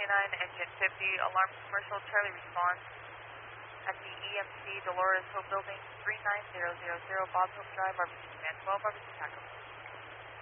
engine 50, alarm commercial, Charlie response at the EMC Dolores Hope Building, 39000, Bob Hope Drive, RBC Command 12, RBC Taco.